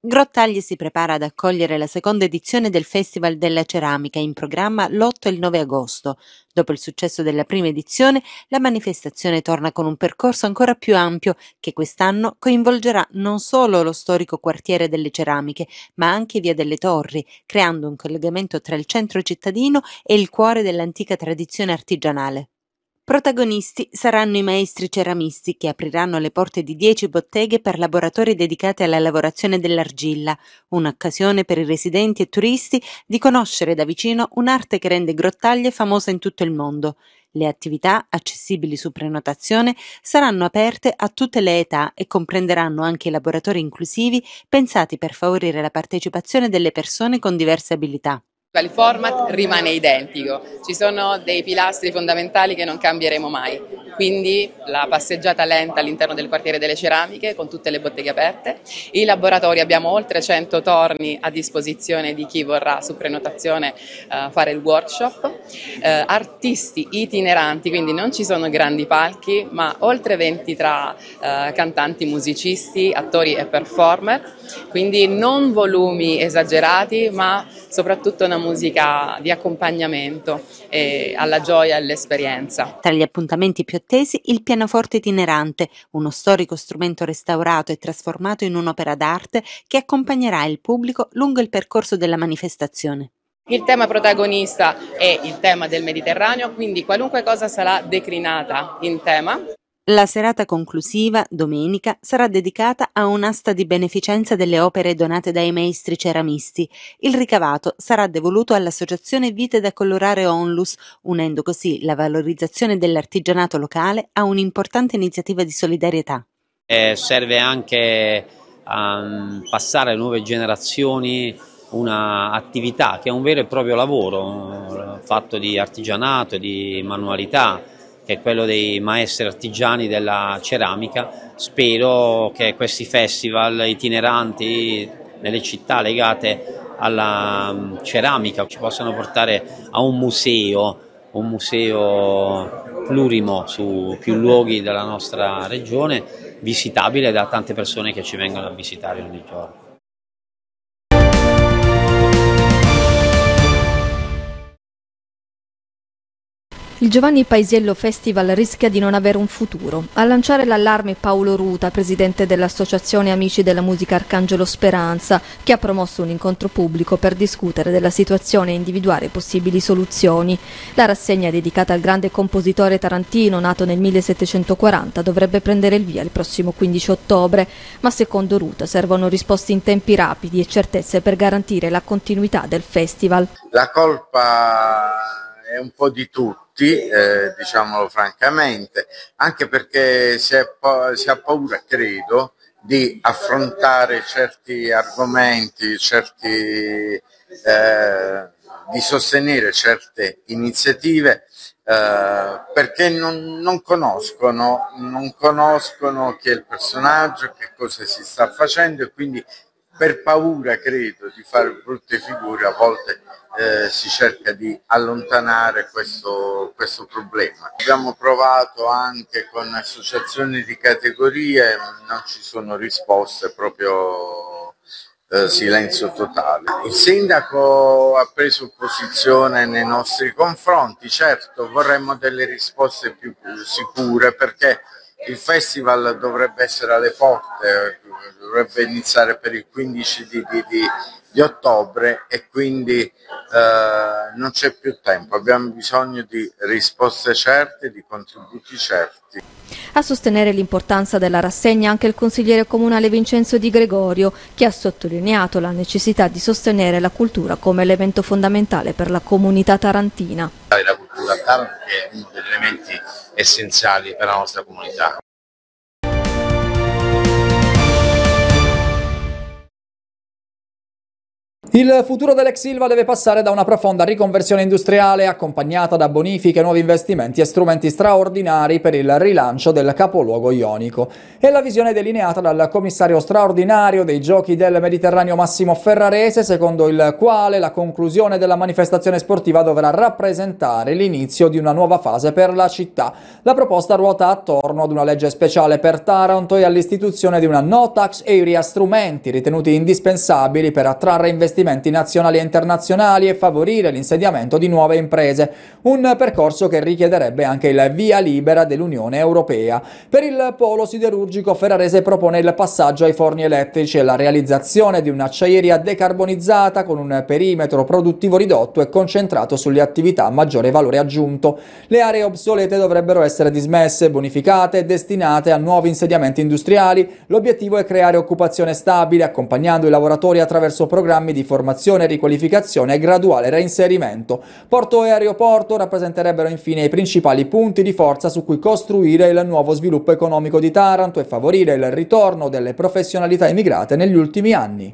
Grottaglie si prepara ad accogliere la seconda edizione del Festival della Ceramica in programma l'8 e il 9 agosto. Dopo il successo della prima edizione, la manifestazione torna con un percorso ancora più ampio che quest'anno coinvolgerà non solo lo storico quartiere delle ceramiche, ma anche Via delle Torri, creando un collegamento tra il centro cittadino e il cuore dell'antica tradizione artigianale. Protagonisti saranno i maestri ceramisti che apriranno le porte di 10 botteghe per laboratori dedicati alla lavorazione dell'argilla, un'occasione per i residenti e turisti di conoscere da vicino un'arte che rende Grottaglie famosa in tutto il mondo. Le attività, accessibili su prenotazione, saranno aperte a tutte le età e comprenderanno anche i laboratori inclusivi pensati per favorire la partecipazione delle persone con diverse abilità. Il format rimane identico, ci sono dei pilastri fondamentali che non cambieremo mai, quindi la passeggiata lenta all'interno del quartiere delle ceramiche con tutte le botteghe aperte, i laboratori, abbiamo oltre 100 torni a disposizione di chi vorrà su prenotazione fare il workshop, artisti itineranti, quindi non ci sono grandi palchi, ma oltre 20 tra cantanti, musicisti, attori e performer, quindi non volumi esagerati, ma soprattutto una musica di accompagnamento alla gioia e all'esperienza. Tra gli appuntamenti più attesi il pianoforte itinerante, uno storico strumento restaurato e trasformato in un'opera d'arte che accompagnerà il pubblico lungo il percorso della manifestazione. Il tema protagonista è il tema del Mediterraneo, quindi qualunque cosa sarà declinata in tema. La serata conclusiva, domenica, sarà dedicata a un'asta di beneficenza delle opere donate dai maestri ceramisti. Il ricavato sarà devoluto all'associazione Vite da Colorare Onlus, unendo così la valorizzazione dell'artigianato locale a un'importante iniziativa di solidarietà. Serve anche a passare alle nuove generazioni una attività che è un vero e proprio lavoro fatto di artigianato e di manualità, che è quello dei maestri artigiani della ceramica. Spero che questi festival itineranti nelle città legate alla ceramica ci possano portare a un museo plurimo su più luoghi della nostra regione, visitabile da tante persone che ci vengono a visitare ogni giorno. Il Giovanni Paisiello Festival rischia di non avere un futuro. A lanciare l'allarme Paolo Ruta, presidente dell'Associazione Amici della Musica Arcangelo Speranza, che ha promosso un incontro pubblico per discutere della situazione e individuare possibili soluzioni. La rassegna dedicata al grande compositore tarantino, nato nel 1740, dovrebbe prendere il via il prossimo 15 ottobre, ma secondo Ruta servono risposte in tempi rapidi e certezze per garantire la continuità del festival. La colpa è un po' di tutti, diciamolo francamente, anche perché si ha paura, credo, di affrontare certi argomenti, di sostenere certe iniziative, perché non conoscono chi è il personaggio, che cosa si sta facendo, e quindi per paura, credo, di fare brutte figure a volte si cerca di allontanare questo problema. Abbiamo provato anche con associazioni di categorie, non ci sono risposte, proprio silenzio totale. Il sindaco ha preso posizione nei nostri confronti, certo vorremmo delle risposte più sicure, perché il festival dovrebbe essere alle porte, dovrebbe iniziare per il 15 di ottobre, e quindi non c'è più tempo, abbiamo bisogno di risposte certe, di contributi certi. A sostenere l'importanza della rassegna anche il consigliere comunale Vincenzo Di Gregorio, che ha sottolineato la necessità di sostenere la cultura come elemento fondamentale per la comunità tarantina. La cultura a Taranto è uno degli elementi essenziali per la nostra comunità. Il futuro dell'ex Ilva deve passare da una profonda riconversione industriale accompagnata da bonifiche, nuovi investimenti e strumenti straordinari per il rilancio del capoluogo ionico. È la visione delineata dal commissario straordinario dei Giochi del Mediterraneo Massimo Ferrarese, secondo il quale la conclusione della manifestazione sportiva dovrà rappresentare l'inizio di una nuova fase per la città. La proposta ruota attorno ad una legge speciale per Taranto e all'istituzione di una no tax area, strumenti ritenuti indispensabili per attrarre investimenti nazionali e internazionali e favorire l'insediamento di nuove imprese, un percorso che richiederebbe anche il via libera dell'Unione Europea. Per il polo siderurgico ferrarese propone il passaggio ai forni elettrici e la realizzazione di un'acciaieria decarbonizzata con un perimetro produttivo ridotto e concentrato sulle attività a maggiore valore aggiunto. Le aree obsolete dovrebbero essere dismesse, bonificate e destinate a nuovi insediamenti industriali. L'obiettivo è creare occupazione stabile, accompagnando i lavoratori attraverso programmi di formazione, riqualificazione e graduale reinserimento. Porto e aeroporto rappresenterebbero infine i principali punti di forza su cui costruire il nuovo sviluppo economico di Taranto e favorire il ritorno delle professionalità immigrate negli ultimi anni.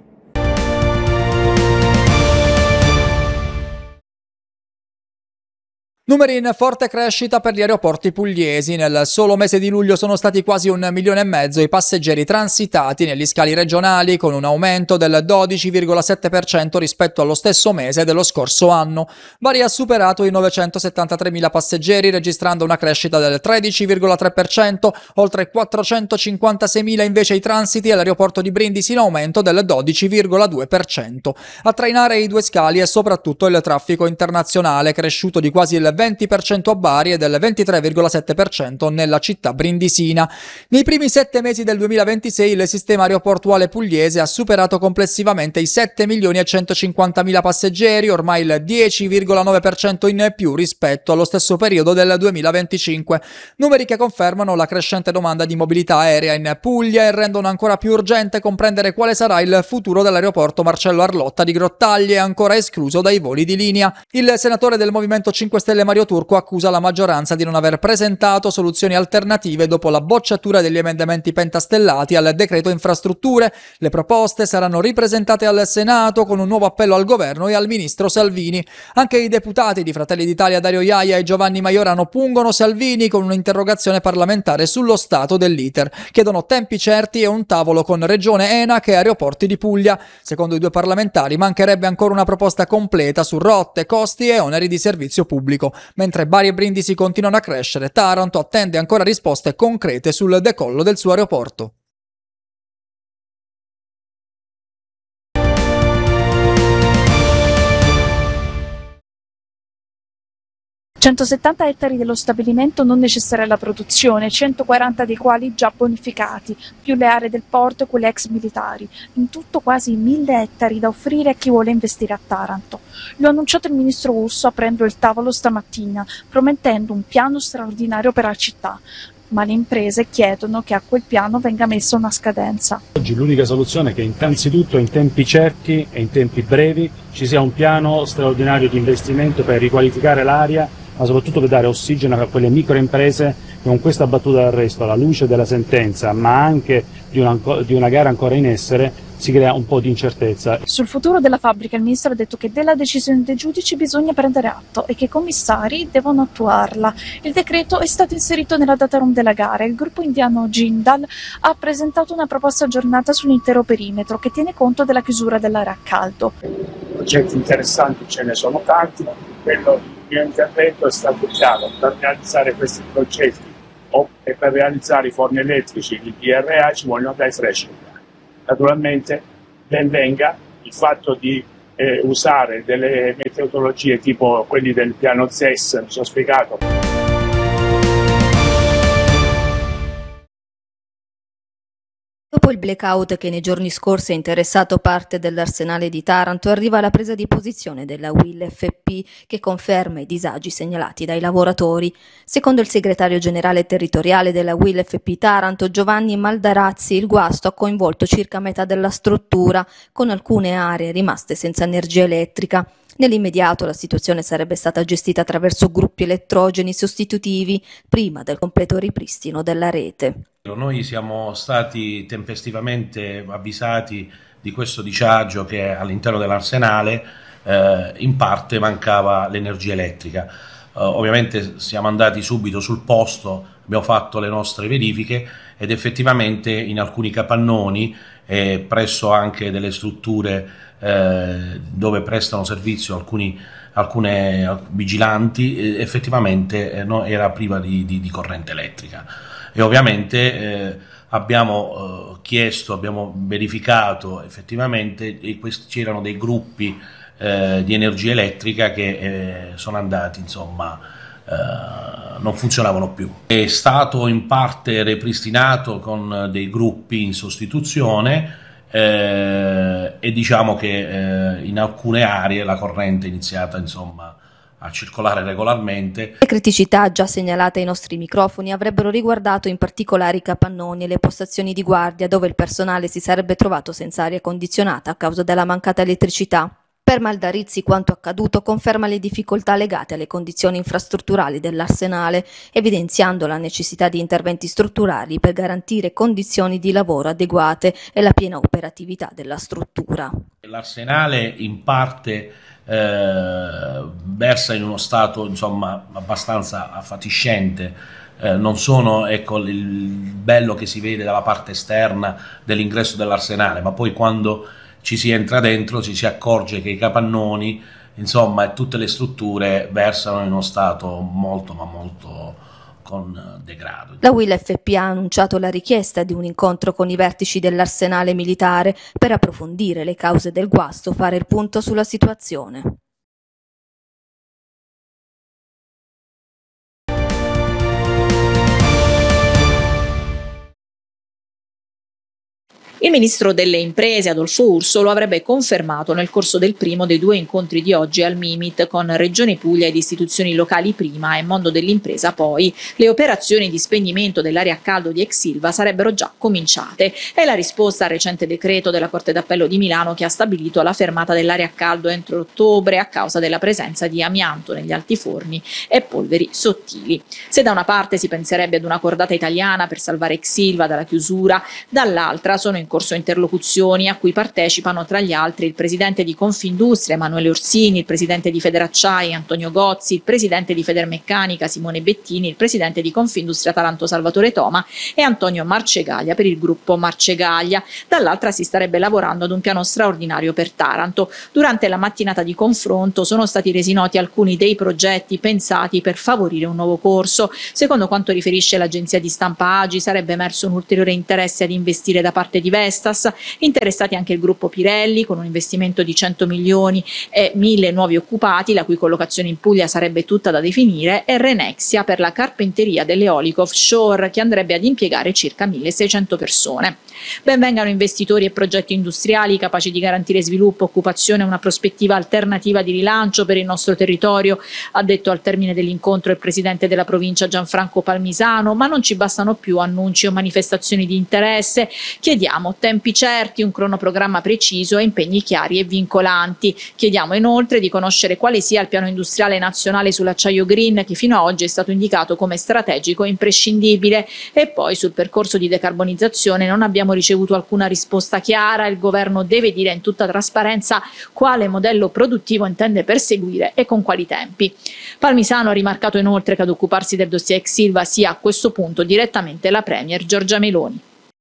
Numeri in forte crescita per gli aeroporti pugliesi. Nel solo mese di luglio sono stati quasi 1,5 milioni i passeggeri transitati negli scali regionali, con un aumento del 12,7% rispetto allo stesso mese dello scorso anno. Bari ha superato i 973.000 passeggeri, registrando una crescita del 13,3%, oltre 456.000 invece i transiti all'aeroporto di Brindisi, in aumento del 12,2%. A trainare i due scali è soprattutto il traffico internazionale, cresciuto di quasi il 20% a Bari e del 23,7% nella città brindisina. Nei primi 7 mesi del 2026 il sistema aeroportuale pugliese ha superato complessivamente i 7.150.000 passeggeri, ormai il 10,9% in più rispetto allo stesso periodo del 2025. Numeri che confermano la crescente domanda di mobilità aerea in Puglia e rendono ancora più urgente comprendere quale sarà il futuro dell'aeroporto Marcello Arlotta di Grottaglie, ancora escluso dai voli di linea. Il senatore del Movimento 5 Stelle Mario Turco accusa la maggioranza di non aver presentato soluzioni alternative dopo la bocciatura degli emendamenti pentastellati al decreto infrastrutture. Le proposte saranno ripresentate al Senato con un nuovo appello al governo e al ministro Salvini. Anche i deputati di Fratelli d'Italia Dario Iaia e Giovanni Maiorano pungono Salvini con un'interrogazione parlamentare sullo stato dell'iter. Chiedono tempi certi e un tavolo con Regione, ENAC e Aeroporti di Puglia. Secondo i due parlamentari mancherebbe ancora una proposta completa su rotte, costi e oneri di servizio pubblico. Mentre Bari e Brindisi continuano a crescere, Taranto attende ancora risposte concrete sul decollo del suo aeroporto. 170 ettari dello stabilimento non necessari alla produzione, 140 dei quali già bonificati, più le aree del porto e quelle ex militari. In tutto quasi 1.000 ettari da offrire a chi vuole investire a Taranto. Lo ha annunciato il ministro Urso aprendo il tavolo stamattina, promettendo un piano straordinario per la città. Ma le imprese chiedono che a quel piano venga messa una scadenza. Oggi l'unica soluzione è che innanzitutto in tempi certi e in tempi brevi ci sia un piano straordinario di investimento per riqualificare l'area, ma soprattutto per dare ossigeno a quelle microimprese che con questa battuta d'arresto, alla luce della sentenza, ma anche di una gara ancora in essere, si crea un po' di incertezza. Sul futuro della fabbrica il ministro ha detto che della decisione dei giudici bisogna prendere atto e che i commissari devono attuarla. Il decreto è stato inserito nella data room della gara e il gruppo indiano Jindal ha presentato una proposta aggiornata sull'intero perimetro che tiene conto della chiusura dell'area a caldo. Progetti interessanti ce ne sono tanti, quello il mio intervento è stato chiaro: per realizzare questi progetti e per realizzare i forni elettrici, il DRA, ci vogliono dai 13 miliardi. Naturalmente ben venga il fatto di usare delle metodologie tipo quelli del piano ZES, mi sono spiegato. Dopo il blackout che nei giorni scorsi ha interessato parte dell'arsenale di Taranto, arriva la presa di posizione della UIL-FP che conferma i disagi segnalati dai lavoratori. Secondo il segretario generale territoriale della UIL-FP Taranto, Giovanni Maldarazzi, il guasto ha coinvolto circa metà della struttura, con alcune aree rimaste senza energia elettrica. Nell'immediato la situazione sarebbe stata gestita attraverso gruppi elettrogeni sostitutivi prima del completo ripristino della rete. Noi siamo stati tempestivamente avvisati di questo disagio che all'interno dell'arsenale in parte mancava l'energia elettrica. Ovviamente siamo andati subito sul posto, abbiamo fatto le nostre verifiche ed effettivamente in alcuni capannoni e presso anche delle strutture dove prestano servizio alcune vigilanti effettivamente era priva di corrente elettrica. E ovviamente abbiamo abbiamo verificato effettivamente e c'erano dei gruppi di energia elettrica che sono andati, insomma, non funzionavano più. È stato in parte ripristinato con dei gruppi in sostituzione e diciamo che in alcune aree la corrente è iniziata, insomma, a circolare regolarmente. Le criticità già segnalate ai nostri microfoni avrebbero riguardato in particolare i capannoni e le postazioni di guardia dove il personale si sarebbe trovato senza aria condizionata a causa della mancata elettricità. Per Maldarizzi quanto accaduto conferma le difficoltà legate alle condizioni infrastrutturali dell'arsenale, evidenziando la necessità di interventi strutturali per garantire condizioni di lavoro adeguate e la piena operatività della struttura. L'arsenale in parte versa in uno stato, insomma, abbastanza affatiscente. Non sono, ecco, il bello che si vede dalla parte esterna dell'ingresso dell'arsenale, ma poi quando ci si entra dentro ci si accorge che i capannoni, insomma, e tutte le strutture versano in uno stato molto ma molto con degrado. La UIL FPA ha annunciato la richiesta di un incontro con i vertici dell'arsenale militare per approfondire le cause del guasto, fare il punto sulla situazione. Il ministro delle imprese Adolfo Urso lo avrebbe confermato nel corso del primo dei 2 incontri di oggi al Mimit con Regione Puglia ed istituzioni locali prima e mondo dell'impresa poi. Le operazioni di spegnimento dell'area a caldo di ex Ilva sarebbero già cominciate. È la risposta al recente decreto della Corte d'Appello di Milano che ha stabilito la fermata dell'area a caldo entro ottobre a causa della presenza di amianto negli altiforni e polveri sottili. Se da una parte si penserebbe ad una cordata italiana per salvare ex Ilva dalla chiusura, dall'altra sono in corso interlocuzioni a cui partecipano tra gli altri il presidente di Confindustria Emanuele Orsini, il presidente di Federacciai Antonio Gozzi, il presidente di Federmeccanica Simone Bettini, il presidente di Confindustria Taranto Salvatore Toma e Antonio Marcegaglia per il gruppo Marcegaglia. Dall'altra si starebbe lavorando ad un piano straordinario per Taranto. Durante la mattinata di confronto sono stati resi noti alcuni dei progetti pensati per favorire un nuovo corso. Secondo quanto riferisce l'agenzia di stampa Agi, sarebbe emerso un ulteriore interesse ad investire da parte di Vestas, interessati anche il gruppo Pirelli con un investimento di 100 milioni e 1000 nuovi occupati, la cui collocazione in Puglia sarebbe tutta da definire, e Renexia per la carpenteria dell'eolico offshore che andrebbe ad impiegare circa 1600 persone. Ben vengano investitori e progetti industriali capaci di garantire sviluppo, occupazione e una prospettiva alternativa di rilancio per il nostro territorio, ha detto al termine dell'incontro il presidente della provincia Gianfranco Palmisano, ma non ci bastano più annunci o manifestazioni di interesse. Chiediamo tempi certi, un cronoprogramma preciso e impegni chiari e vincolanti. Chiediamo inoltre di conoscere quale sia il piano industriale nazionale sull'acciaio green che fino ad oggi è stato indicato come strategico e imprescindibile, e poi sul percorso di decarbonizzazione non abbiamo ricevuto alcuna risposta chiara. Il governo deve dire in tutta trasparenza quale modello produttivo intende perseguire e con quali tempi. Palmisano ha rimarcato inoltre che ad occuparsi del dossier ex Ilva sia a questo punto direttamente la premier Giorgia Meloni.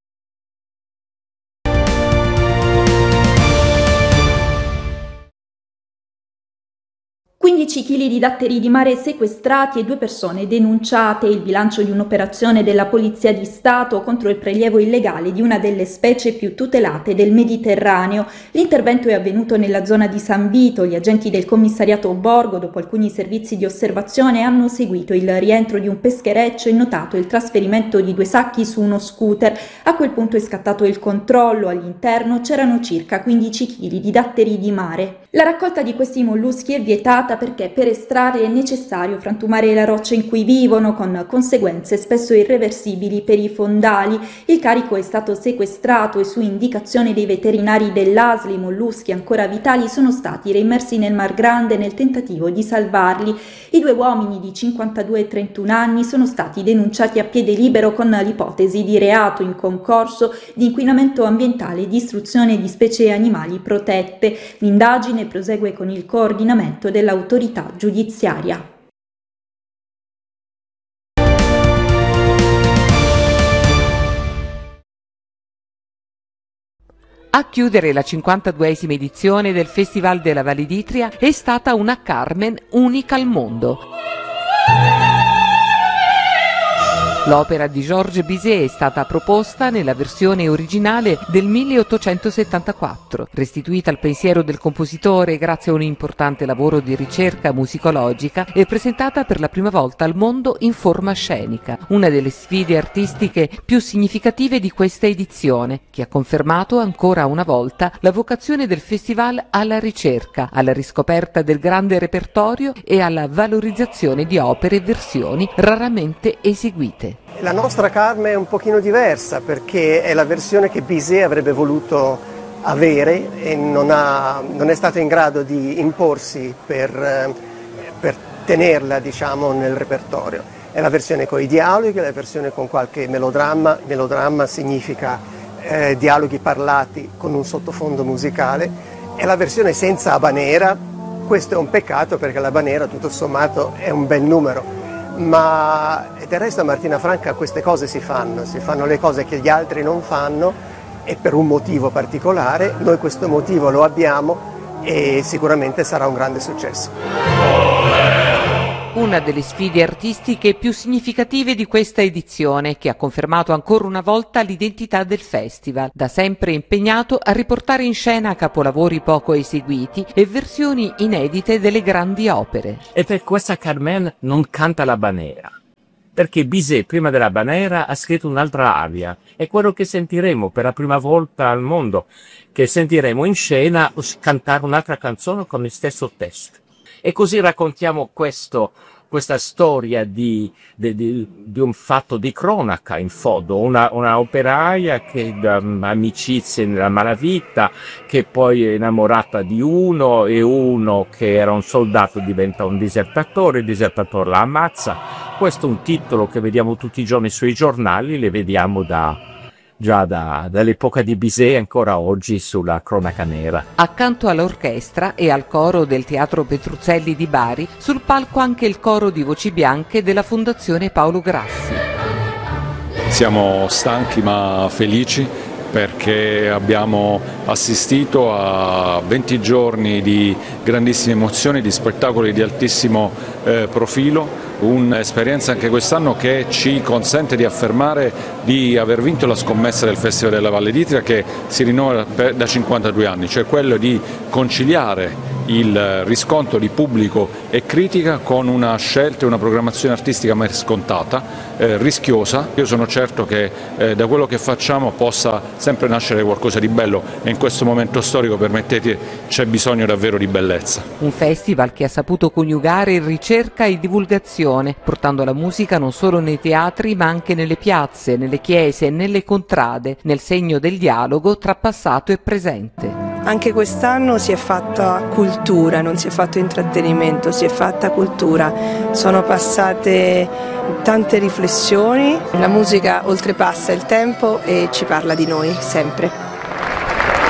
Chili di datteri di mare sequestrati e 2 persone denunciate, il bilancio di un'operazione della Polizia di Stato contro il prelievo illegale di una delle specie più tutelate del Mediterraneo. L'intervento è avvenuto nella zona di San Vito. Gli agenti del commissariato Borgo, dopo alcuni servizi di osservazione, hanno seguito il rientro di un peschereccio e notato il trasferimento di 2 sacchi su uno scooter. A quel punto è scattato il controllo. All'interno c'erano circa 15 kg di datteri di mare. La raccolta di questi molluschi è vietata perché per estrarli è necessario frantumare la roccia in cui vivono, con conseguenze spesso irreversibili per i fondali. Il carico è stato sequestrato e su indicazione dei veterinari dell'ASL i molluschi ancora vitali sono stati reimmersi nel Mar Grande nel tentativo di salvarli. I 2 uomini di 52 e 31 anni sono stati denunciati a piede libero con l'ipotesi di reato in concorso di inquinamento ambientale e distruzione di specie animali protette. L'indagine prosegue con il coordinamento dell'autorità giudiziaria. A chiudere la 52esima edizione del Festival della Valle d'Itria è stata una Carmen unica al mondo. L'opera di Georges Bizet è stata proposta nella versione originale del 1874, restituita al pensiero del compositore grazie a un importante lavoro di ricerca musicologica e presentata per la prima volta al mondo in forma scenica, una delle sfide artistiche più significative di questa edizione, che ha confermato ancora una volta la vocazione del festival alla ricerca, alla riscoperta del grande repertorio e alla valorizzazione di opere e versioni raramente eseguite. La nostra Carmen è un pochino diversa perché è la versione che Bizet avrebbe voluto avere e non è stato in grado di imporsi per tenerla, diciamo, nel repertorio. È la versione con i dialoghi, è la versione con qualche melodramma. Melodramma significa dialoghi parlati con un sottofondo musicale. È la versione senza habanera. Questo è un peccato perché l'habanera tutto sommato è un bel numero. Ma del resto a Martina Franca queste cose si fanno le cose che gli altri non fanno e per un motivo particolare. Noi questo motivo lo abbiamo e sicuramente sarà un grande successo. Una delle sfide artistiche più significative di questa edizione, che ha confermato ancora una volta l'identità del festival, da sempre impegnato a riportare in scena capolavori poco eseguiti e versioni inedite delle grandi opere. E per questa Carmen non canta l'habanera, perché Bizet prima dell'habanera ha scritto un'altra aria, è quello che sentiremo per la prima volta al mondo, che sentiremo in scena cantare un'altra canzone con il stesso testo. E così raccontiamo questa storia di un fatto di cronaca, in fondo, una operaia che da amicizie nella malavita, che poi è innamorata di uno e uno che era un soldato diventa un disertatore, il disertatore la ammazza. Questo è un titolo che vediamo tutti i giorni sui giornali, le vediamo già dall'epoca di Bizet ancora oggi sulla cronaca nera. Accanto all'orchestra e al coro del Teatro Petruzzelli di Bari, sul palco anche il coro di voci bianche della Fondazione Paolo Grassi. Siamo stanchi ma felici perché abbiamo assistito a 20 giorni di grandissime emozioni, di spettacoli di altissimo profilo, un'esperienza anche quest'anno che ci consente di affermare di aver vinto la scommessa del Festival della Valle d'Itria, che si rinnova da 52 anni, cioè quello di conciliare il riscontro di pubblico e critica con una scelta e una programmazione artistica mai scontata, rischiosa. Io sono certo che da quello che facciamo possa sempre nascere qualcosa di bello e in questo momento storico, permettete, c'è bisogno davvero di bellezza. Un festival che ha saputo coniugare ricerca e divulgazione, portando la musica non solo nei teatri ma anche nelle piazze, nelle chiese e nelle contrade, nel segno del dialogo tra passato e presente. Anche quest'anno si è fatta cultura, non si è fatto intrattenimento, si è fatta cultura. Sono passate tante riflessioni, la musica oltrepassa il tempo e ci parla di noi sempre.